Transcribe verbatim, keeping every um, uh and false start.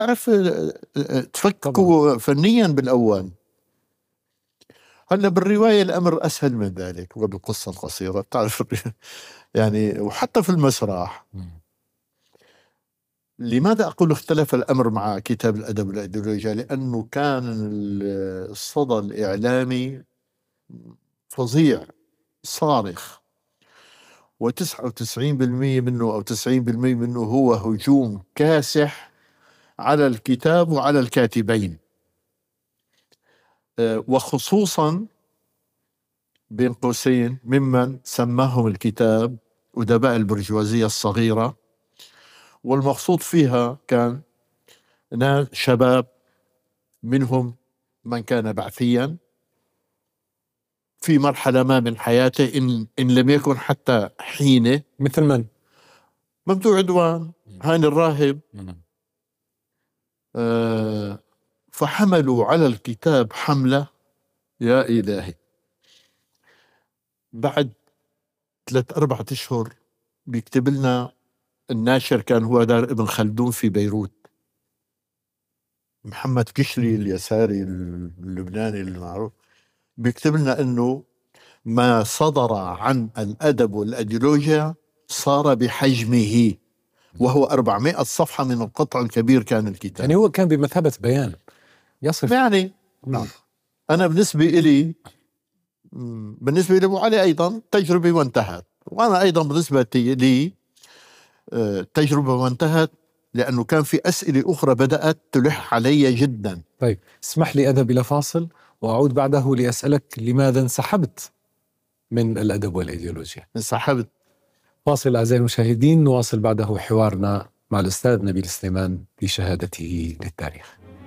عرف تفككوا فنيا بالأول. هلا بالرواية الأمر أسهل من ذلك، وبالقصة القصيرة بتعرف يعني، وحتى في المسرح. لماذا أقول اختلف الأمر مع كتاب الأدب والأيديولوجيا؟ لأنه كان الصدى الإعلامي فظيع صارخ، وتسعة وتسعين بالمئة منه أو تسعين بالمئة منه هو هجوم كاسح على الكتاب وعلى الكاتبين، وخصوصا بين قوسين ممن سماهم الكتاب أدباء البرجوازية الصغيرة. والمقصود فيها كان ناس شباب، منهم من كان بعثيا في مرحلة ما من حياته، إن, إن لم يكن حتى حينه. مثل من؟ ممدوح عدوان، هاني الراهب. آه فحملوا على الكتاب حملة يا إلهي. بعد ثلاث أربعة أشهر بيكتب لنا الناشر، كان هو دار ابن خلدون في بيروت، محمد كشري اليساري اللبناني المعروف، بيكتب لنا انه ما صدر عن الادب والايديولوجيا صار بحجمه، وهو أربعمائة صفحة من القطع الكبير كان الكتاب. يعني هو كان بمثابة بيان يصف. يعني نعم. انا بالنسبة لي بالنسبة لأبو علي ايضا تجربة وانتهت، وانا ايضا بالنسبة لي تجربة وانتهت، لأنه كان في أسئلة أخرى بدأت تلح علي جدا. طيب اسمح لي أذهب إلى فاصل وأعود بعده لأسألك لماذا انسحبت من الأدب والإيديولوجيا؟ انسحبت. فاصل أعزائي المشاهدين، نواصل بعده حوارنا مع الأستاذ نبيل سليمان في شهادته للتاريخ.